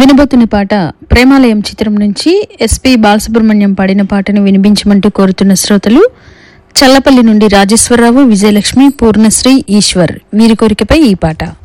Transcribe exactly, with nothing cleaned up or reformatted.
వినబోతున్న పాట ప్రేమాలయం చిత్రం నుంచి ఎస్పి బాలసుబ్రహ్మణ్యం పాడిన పాటను వినిపించమంటూ కోరుతున్న శ్రోతలు చల్లపల్లి నుండి రాజేశ్వరరావు, విజయలక్ష్మి, పూర్ణశ్రీ, ఈశ్వర్. వీరి కోరికపై ఈ పాట.